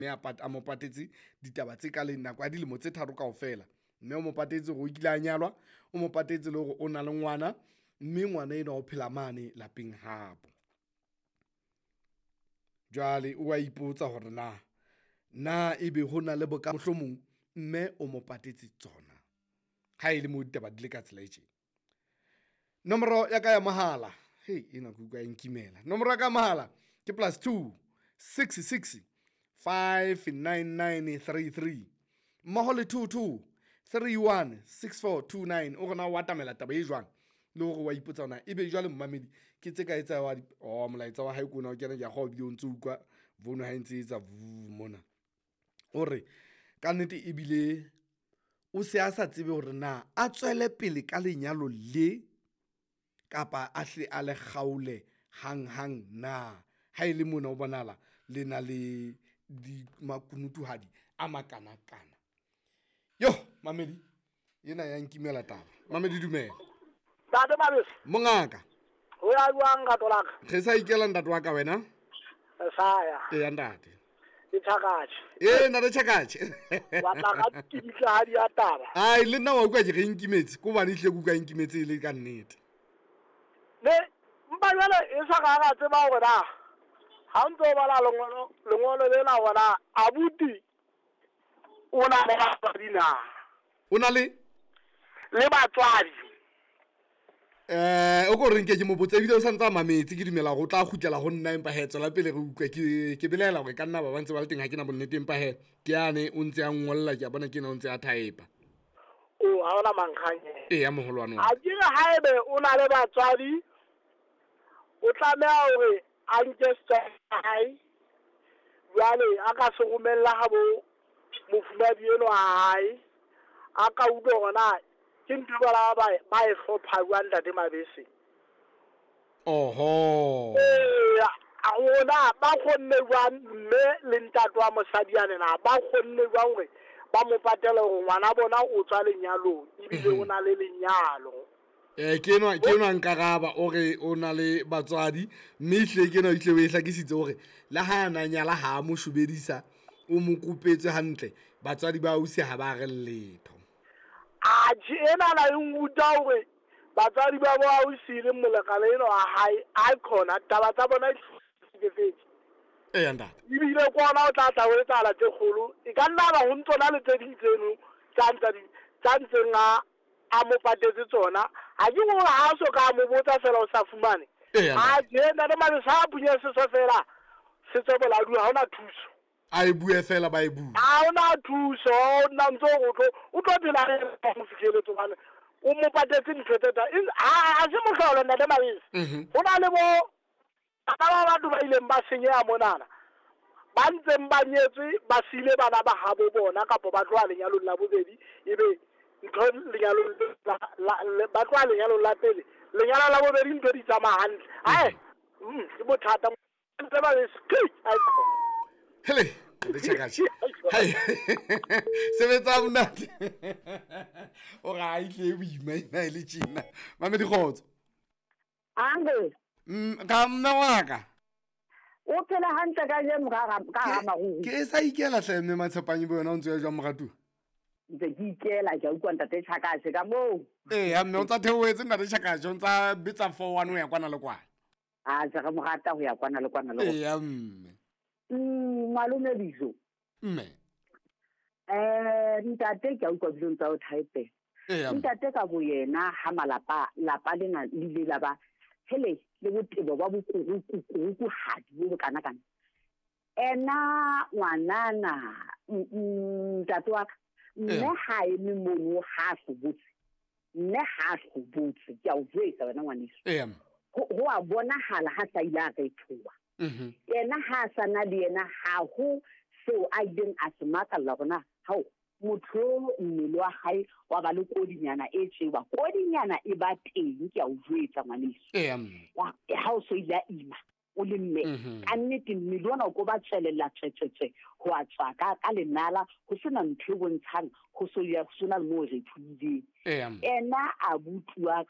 mme a mo patetse ditaba tse ka le nako a dilemo tse 3 kaofela. Mme o mo patetse go ikile a nyalwa, o mo patetse le gore o na le ngwana, mme ngwana ena o phela mane lapeng hapo. Jwale o a ipotsa gore na ebe ho na le boka mohlomong mme o mo patetse tsona. Ha ile mo ditaba di le ka tsela e tjena. Nomoro ya ka ya mahala, ena ke utlwa enkimela. Nomoro ya ka ya mahala ke +2 66 59933 mmoho le 22 31 6429. O gona o atamela taba e jwang le gore wa ipotsa ona ebe jwale mmamedi ke tse ka etsa wa molaetsa wa hae kona o kena ke a go bile o ntse utlwa vono ha ntse etsa mona ore ka nnete ebile o se a sa tsebe hore na a tswele pele ka lenyalo le kapa a hle a le kgaule hang na ha ile mona o bonala le na le di makunutuhadi a makana kana. Yo mamedi yena ya nkimela taba. Mamedi dumela. Tate Mabes. Mongaka. O ya buang ka tolaka. Re sa ikela ntate wa ka wena? Saya. Ya ntate. Itshakatshe. Na le tshakatshe. Wa tla ka tibitla ha di a taba. Ai le nna wa utlwa ke re nkimetse go bane hle ku ka nkimetse le ka nnete. Le mbanyana e sa ga ga tseba gore na ha ntse o bala lengolo le la wona abuti o na le batswadi na. O na le batswadi. O go reng ke mo botse ebile o santsa mametse ke dumela go tla khutlela go nna empa hetso la pele re utlwa ke belela gore ka nna ba bantse ba le teng ha ke na bonnete empa he ke yane o ntse a ngolla ke a bona ke na o ntse a type. O ha ona mankhanye. Ya moholwane wa. A ke re haebe o na le batswadi o tlameha hore a nke style jwale a ka se romella ha bo mofumadi eno a hae a ka utlwa gona ke ntho ba e hlopha jwa ntate Mabese. Oho. A ona ba khonne jwa mme le ntate wa mosadiane na ba khonne jwa hore ba mo patela go ngwana bona o tswa lenyalo ebile o na le lenyalo. Ke enwa nkaraba o re o na le batswadi mme hle ke no itle o e hlakisitse hore la ha na nyala ha mo shubedisa o mo kupetse hantle batswadi ba o se ha ba re letho. A ena na nguta hore batswadi ba ba o sile molekale eno a hae a khona taba tsa bona ke fetse. Ntate. Ibile kwana o tla o etsa tse kgolo e ka nna ba ho ntsona le tse ding tseno tsantseng a mo patetse tsona ha ke go ha so ka mo botsa fela o sa fumane a jena le mane sa punya se so fela se tse boladu ha ona thuso a e bue fela ba e bue ha ona thuso nna ntse o tlo dira re mo fitlhele tsona o mo patetse ntshwetsa a se mo hlolo nna le mabese ho na le bo ba batho ba ileng ba senyea monana ba ntseng ba nyetswe ba sile bana ba habo bona kapo ba tloa lenyalo la bobedi ebe ntho lenyalo ba tloa lenyalo la pele lenyalo la bobedi ntho di tsamaya hantle hae ke bothata ntse ba le ski hele le tshakatshe hai sebetsa mnate o ga itle boima ina ile tjena mame di khotso Ange ka mna waka o phela hantle ka je ka ha maru ke sa ikela hle mme matshapanye bo yona o ntse ya jwa mogatu ntse ke ikela ja utlwa ntate Tshakatshe ka mo ya mme o tsa theoetse nna le Tshakatshe o ntsa bitsa 41 o ya kwana le kwana a ja ga mogata go ya kwana le kwana le ya mme malume biso mme ntate ke utlwa bile ntsa o type ntate ka bo yena ha lapa lena le la ba hele le botebo ba bokuku hadi bo kana kana ena ngwanana ntate wa mme ha e le mono ha se botse mme ha se botse ke a o jwetsa wena ngwaneso go a bonahala ha sa ile a rethoa yena ha sana le yena ha go seo a ileng a se makalla gona hao motho mmele wa hae wa ba le kodinyana e tsewa kodinyana e ba teng ke a o jwetsa ngwaneso wa ha o so ile ima o le mme ka nnete mmele wona o go ba tselela tsetsetse go a tswa ka lenala go sena ntho go ntshang go so ya sona mo re thudile ena a butlwa